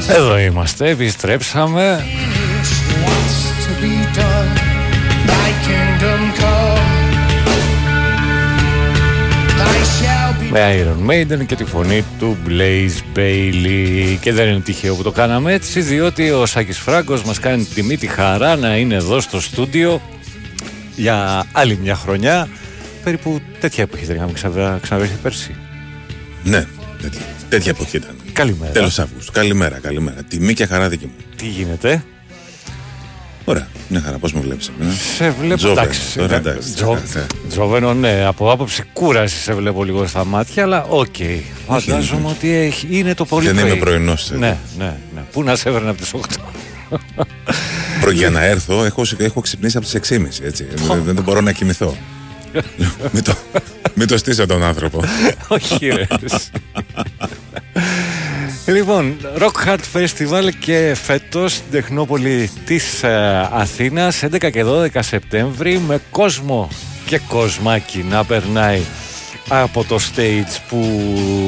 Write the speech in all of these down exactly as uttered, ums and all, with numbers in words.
Εδώ είμαστε, επιστρέψαμε. Με Iron Maiden και τη φωνή του Blaze Bayley. Και δεν είναι τυχαίο που το κάναμε έτσι, διότι ο Σάκης Φράγκος μας κάνει την τιμή, τη χαρά να είναι εδώ στο στούντιο για άλλη μια χρονιά. Περίπου τέτοια εποχή δεν είχαμε ξαναβρεθεί πέρσι. Ναι, τέτοια, τέτοια εποχή ήταν. Καλημέρα. Τέλος Αυγούστου. Καλημέρα, καλημέρα. Τιμή και χαρά δική μου. Τι γίνεται? Ωραία, μια χαρά, πώς με βλέπεις? Ε? Σε βλέπω, εντάξει. Τζόβενο, ναι, από άποψη κούραση σε βλέπω λίγο στα μάτια, αλλά οκ. Okay. Φαντάζομαι ότι έχει, είναι το πολύ. Δεν είμαι πρωινός. Ναι, ναι, ναι. Πού να σε έβρενα από τις οκτώ. Προ για να έρθω, έχω, έχω ξυπνήσει από τις έξι και μισή, έτσι. δεν, δεν μπορώ να κοιμηθώ. μην, το, μην το στήσω τον άνθρωπο. Όχι ρε. Λοιπόν, Rock Hard Festival και φέτος στην Τεχνόπολη της ε, Αθήνας έντεκα και δώδεκα Σεπτέμβρη, με κόσμο και κοσμάκι να περνάει από το stage που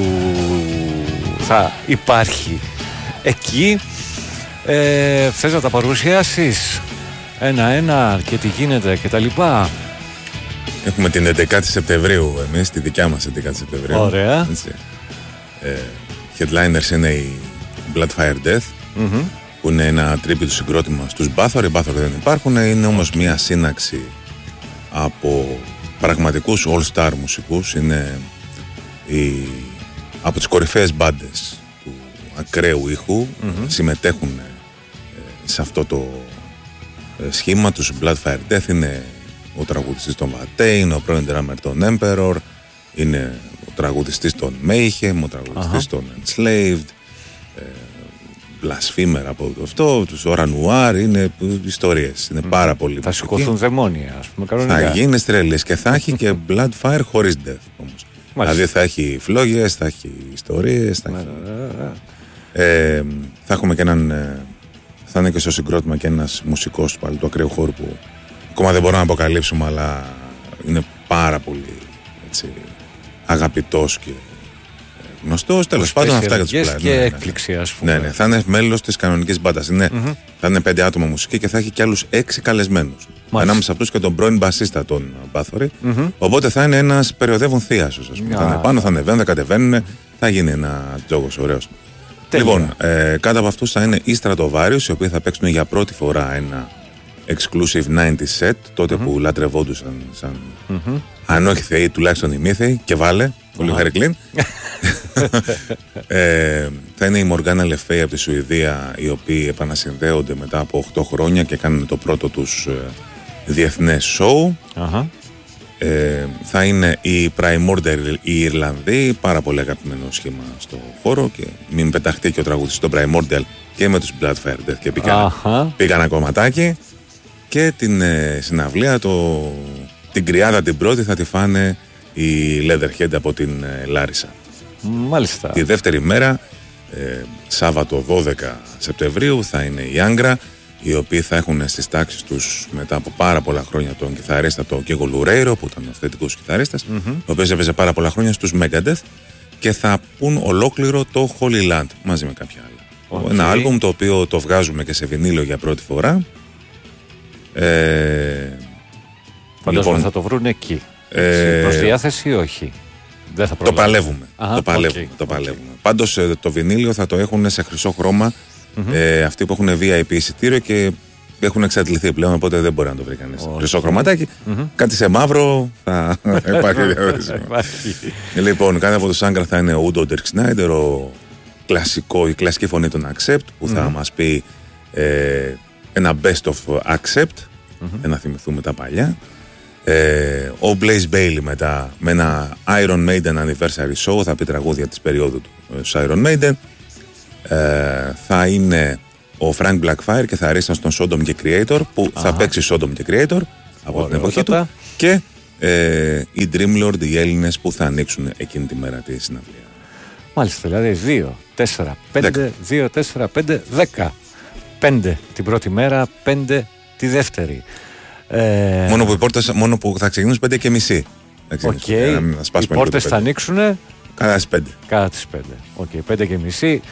θα υπάρχει εκεί. Ε, θες να τα παρουσιάσεις ένα-ένα και τι γίνεται και τα λοιπά? Έχουμε την έντεκα Σεπτεμβρίου εμείς, τη δικιά μας έντεκα Σεπτεμβρίου. Ωραία. Ε, headliners είναι η Blood Fire Death, mm-hmm. που είναι ένα tribute συγκρότημα στους Bathory. Οι Bathory δεν υπάρχουν, είναι όμως μια σύναξη από πραγματικούς all-star μουσικούς. Είναι η, από τις κορυφαίες μπάντες του ακραίου ήχου, mm-hmm. συμμετέχουν ε, σε αυτό το ε, σχήμα τους. Blood Fire Death είναι ο τραγουδιστής των Watain, ο πρώην drummer των Emperor, είναι ο τραγουδιστής των Mayhem, ο τραγουδιστής uh-huh. των Enslaved, ε, Blasphemer από αυτό, τους Ora Noir, είναι ιστορίες, είναι mm. πάρα πολύ. Θα σηκωθούν δαιμόνια, ας πούμε, κανονικά. Θα γίνει τρελής και θα έχει και Blood Fire χωρίς death όμως. Δηλαδή θα έχει φλόγες, θα έχει ιστορίες, θα, έχει... ε, θα έχουμε και έναν, ε, θα είναι και στο συγκρότημα και ένας μουσικός πάλι του ακραίου χώρου που ακόμα δεν μπορώ να αποκαλύψουμε, αλλά είναι πάρα πολύ έτσι, αγαπητός και γνωστός. Τέλος πάντων, αυτά για τους πλάι. Και έκπληξη, ας πούμε. Ναι, ναι, θα είναι μέλος της κανονικής μπάντας. Ναι, mm-hmm. θα είναι πέντε άτομα μουσική και θα έχει και άλλους έξι καλεσμένους. Ανάμεσα σε αυτούς και τον πρώην μπασίστα των Bathory. Mm-hmm. Οπότε θα είναι ένας περιοδεύων θείασος. Yeah. Θα είναι πάνω, θα ανεβαίνουν, θα κατεβαίνουν. Θα γίνει ένα τζόγος ωραίος. Λοιπόν, ε, κάτω από αυτούς θα είναι οι Stratovarius, οι οποίοι θα παίξουν για πρώτη φορά ένα exclusive ενενήντα set, τότε mm-hmm. που λατρευόντουσαν σαν mm-hmm. αν όχι θεοί, τουλάχιστον ημίθεοι, και βάλε, πολύ χάρη κλίν. ε, θα είναι η Morgana Le Fay από τη Σουηδία, οι οποίοι επανασυνδέονται μετά από οκτώ χρόνια και κάνουν το πρώτο τους ε, διεθνές show. Uh-huh. Ε, θα είναι η Primordial, οι Ιρλανδοί, πάρα πολύ αγαπημένο σχήμα στο χώρο, και μην πεταχτεί και ο τραγουδιστής στο Primordial και με τους Blood Fire Death και πήγαν, uh-huh. πήγαν ένα κομματάκι. Και την ε, συναυλία, το, την κρυάδα την πρώτη θα τη φάνε οι Leatherhead από την ε, Λάρισα. Μάλιστα. Τη δεύτερη μέρα, ε, Σάββατο δώδεκα Σεπτεμβρίου, θα είναι η Άγκρα, οι οποίοι θα έχουν στις τάξεις τους μετά από πάρα πολλά χρόνια τον κιθαρίστα, τον Κέγο Λουρέιρο, που ήταν αυθεντικός κιθαρίστας, mm-hmm. ο οποίος έπαιζε πάρα πολλά χρόνια στους Megadeth, και θα πουν ολόκληρο το Holy Land μαζί με κάποια άλλα. Okay. Ένα άλμπουμ το οποίο το βγάζουμε και σε βινίλιο για πρώτη φορά. Ε, Φαντάζομαι λοιπόν, θα το βρουν εκεί. Ε, προς διάθεση ή όχι? Δεν θα το παλεύουμε. Αχα, το παλεύουμε, okay, το παλεύουμε. Okay. Πάντως το βινίλιο θα το έχουν σε χρυσό χρώμα, mm-hmm. ε, αυτοί που έχουν βι άι πι εισιτήριο και έχουν εξαντληθεί πλέον, οπότε δεν μπορεί να το βρει κανείς. Oh, χρυσό χρωματάκι, mm-hmm. κάτι σε μαύρο θα υπάρχει διαδικασία. Λοιπόν, κάθε από τους Άγκρα θα είναι ο Udo Dirk Schneider, ο κλασικό, η κλασική φωνή των Accept, που θα mm-hmm. μας πει ε, ένα best of Accept, mm-hmm. για να θυμηθούμε τα παλιά. Ε, ο Blaze Bayley μετά με ένα Iron Maiden Anniversary Show θα πει τραγούδια της περίοδου του Iron Maiden. Ε, θα είναι ο Frank Blackfire και θα αρέσει στον Sodom και Creator, που uh-huh. θα παίξει Sodom και Creator από Ωραία, την εποχή του, και ε, οι Dreamlord, οι Έλληνες, που θα ανοίξουν εκείνη τη μέρα τη συναυλία. Μάλιστα, δηλαδή δύο, τέσσερα, πέντε, δύο, τέσσερα, πέντε, δέκα. πέντε την πρώτη μέρα, πέντε τη δεύτερη. Ε... Μόνο, που οι πόρτες, μόνο που θα ξεκινήσουν πέντε και μισή. Okay. Οι πόρτες θα ανοίξουν κατά τις πέντε. Κατά τις πέντε. Οκ, okay, πέντε και μισή.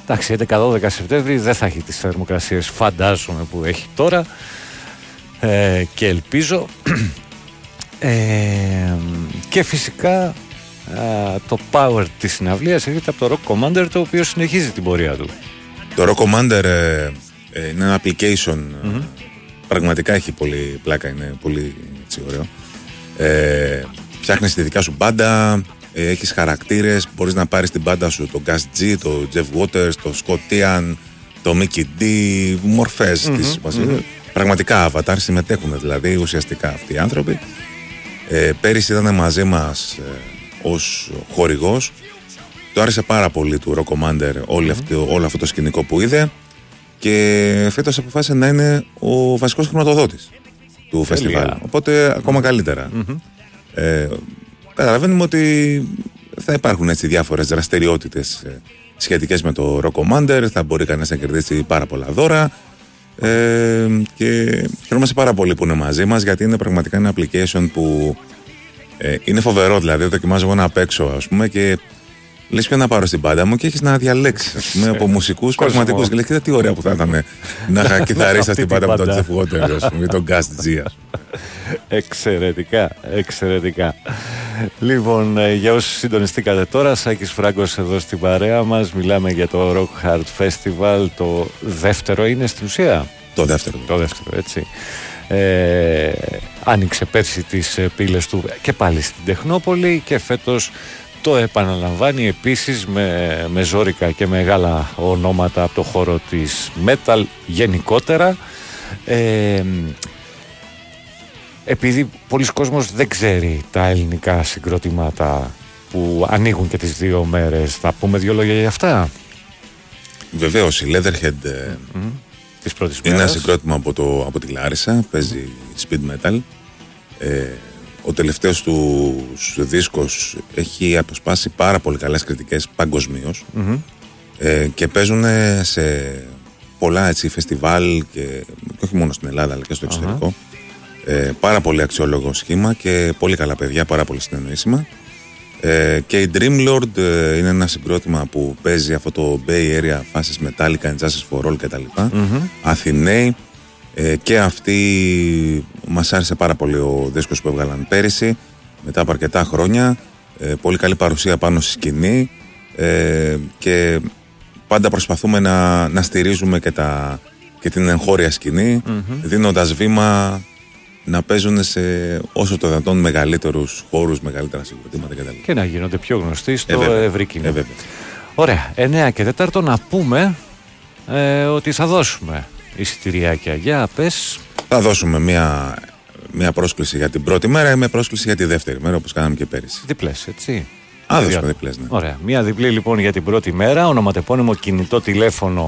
Εντάξει, έντεκα δώδεκα Σεπτέμβρη δεν θα έχει τις θερμοκρασίες, φαντάζομαι, που έχει τώρα, ε, και ελπίζω. ε, και φυσικά ε, το power της συναυλίας έρχεται από το Rock Commander, το οποίο συνεχίζει την πορεία του. Το Rock Commander ε, ε, είναι ένα application, mm-hmm. πραγματικά έχει πολύ πλάκα, είναι πολύ έτσι, ωραίο. Ε, φτιάχνεις τη δικιά σου μπάντα, ε, έχεις χαρακτήρες, μπορείς να πάρεις την μπάντα σου το Gus G, το Jeff Waters, το Scott Ian, το Mickey D, μορφές mm-hmm. της mm-hmm. πραγματικά avatar, συμμετέχουν δηλαδή ουσιαστικά αυτοί οι άνθρωποι. Ε, πέρυσι ήταν μαζί μας ε, ως χορηγός. Του άρεσε πάρα πολύ του Rock Commander όλο, mm-hmm. αυτό, όλο αυτό το σκηνικό που είδε, και φέτος αποφάσισε να είναι ο βασικός χρηματοδότης του φεστιβάλ. Οπότε ακόμα καλύτερα. Mm-hmm. Ε, καταλαβαίνουμε ότι θα υπάρχουν έτσι διάφορες δραστηριότητες ε, σχετικές με το Rock Commander. Θα μπορεί κανείς να κερδίσει πάρα πολλά δώρα. Ε, και χαιρόμαστε πάρα πολύ που είναι μαζί μας, γιατί είναι πραγματικά ένα application που ε, είναι φοβερό. Δηλαδή, δοκιμάζω εγώ να παίξω, ας πούμε, και λες ποιο να πάρω στην μπάντα μου και έχεις να διαλέξεις, ας πούμε, από μουσικούς πραγματικούς. Και λες, κοίτα τι ωραία που θα ήταν να είχα κιθαρίστα στην μπάντα με τον Jeff Waters, ας πούμε, τον Gus G. Εξαιρετικά, εξαιρετικά. Λοιπόν, για όσους συντονιστήκατε τώρα, Σάκης Φράγκος εδώ στην παρέα μας. Μιλάμε για το Rock Hard Festival. Το δεύτερο είναι στην ουσία. Το δεύτερο. Το δεύτερο, έτσι. Ε, άνοιξε πέρσι τις πύλες του και πάλι στην Τεχνόπολη, και φέτος το επαναλαμβάνει επίσης με, με ζόρικα και μεγάλα ονόματα από το χώρο της metal γενικότερα. Ε, επειδή πολλοί κόσμος δεν ξέρει τα ελληνικά συγκροτήματα που ανοίγουν και τις δύο μέρες, θα πούμε δύο λόγια για αυτά. Βεβαίως, η Leatherhead mm-hmm. της πρώτης είναι μέρας. ένα συγκρότημα από, το, από τη Λάρισα, παίζει speed metal. Ε, ο τελευταίος του δίσκος έχει αποσπάσει πάρα πολύ καλές κριτικές παγκοσμίως, mm-hmm. ε, και παίζουν σε πολλά έτσι, φεστιβάλ, και, και όχι μόνο στην Ελλάδα αλλά και στο εξωτερικό. Uh-huh. Ε, πάρα πολύ αξιόλογο σχήμα και πολύ καλά παιδιά, πάρα πολύ συνεννοήσιμα. Ε, και η Dreamlord ε, είναι ένα συγκρότημα που παίζει αυτό το Bay Area, φάσεις Metallica, Injustice for All κτλ. Mm-hmm. Αθηναίοι, ε, και αυτοί μας άρεσε πάρα πολύ ο δίσκος που έβγαλαν πέρυσι, μετά από αρκετά χρόνια. Ε, πολύ καλή παρουσία πάνω στη σκηνή, ε, και πάντα προσπαθούμε να, να στηρίζουμε και, τα, και την εγχώρια σκηνή, mm-hmm. δίνοντας βήμα να παίζουν σε όσο το δυνατόν μεγαλύτερους χώρους, μεγαλύτερα συγκροτήματα κτλ. Και να γίνονται πιο γνωστοί στο ε, ευρύ κοινό. Ε, Ωραία. εννέα και τέταρτο να πούμε ε, ότι θα δώσουμε εισιτηριάκια. Για πες. Θα δώσουμε μια, μια πρόσκληση για την πρώτη μέρα ή μια πρόσκληση για τη δεύτερη μέρα, όπως κάναμε και πέρυσι. Διπλές, έτσι. Α, δώσουμε διπλές, ναι. Ωραία. Μια διπλή λοιπόν για την πρώτη μέρα. Ονοματεπώνυμο, κινητό τηλέφωνο,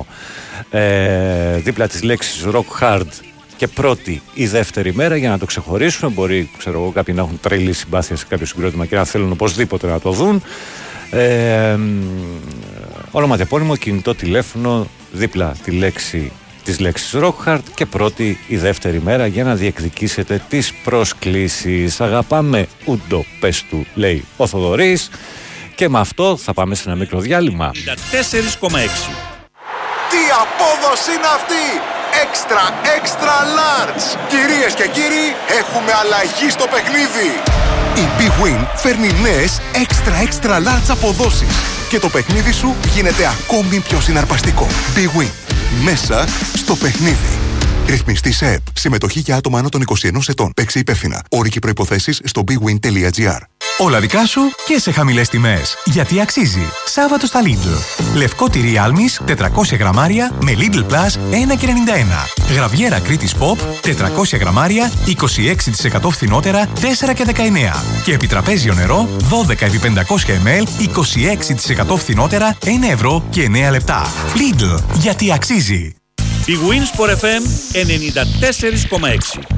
ε, δίπλα της λέξης Rock Hard, και πρώτη ή δεύτερη μέρα, για να το ξεχωρίσουμε. Μπορεί, ξέρω εγώ, κάποιοι να έχουν τρελή συμπάθεια σε κάποιο συγκρότημα και να θέλουν οπωσδήποτε να το δουν. Ε, ονοματεπώνυμο, κινητό τηλέφωνο, δίπλα τη λέξη, της λέξης Rock Hard, και πρώτη ή δεύτερη μέρα, για να διεκδικήσετε τις προσκλήσεις. Αγαπάμε Ούντο, πες του, λέει ο Θοδωρής. Και με αυτό θα πάμε σε ένα μικρό διάλειμμα. ενενήντα τέσσερα κόμμα έξι. Τι απόδοση είναι αυτή! Extra, extra large! Κυρίες και κύριοι, έχουμε αλλαγή στο παιχνίδι! Η Big Win φέρνει νέες extra, extra large αποδόσεις και το παιχνίδι σου γίνεται ακόμη πιο συναρπαστικό. Big Win. Μέσα στο παιχνίδι. Ρυθμιστή σε ΕΠ. Συμμετοχή για άτομα άνω των είκοσι ενός ετών. Παίξε υπεύθυνα. Όροι και προϋποθέσεις στο bigwin τελεία gr. Όλα δικά σου και σε χαμηλές τιμές. Γιατί αξίζει. Σάββατο στα Lidl. Λευκό τυρί άλμης τετρακόσια γραμμάρια με Lidl Plus ένα και ενενήντα ένα. Γραβιέρα Κρήτης Pop τετρακόσια γραμμάρια είκοσι έξι τοις εκατό φθηνότερα τέσσερα και δεκαεννέα. Και επιτραπέζιο νερό δώδεκα επί πεντακόσια μιλιλίτρα είκοσι έξι τοις εκατό φθηνότερα ένα ευρώ και εννέα λεπτά. Lidl. Γιατί αξίζει. Η Winsport εφ εμ ενενήντα τέσσερα κόμμα έξι.